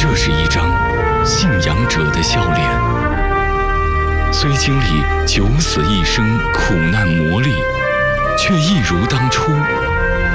这是一张信仰者的笑脸。虽经历九死一生苦难磨砺，却一如当初，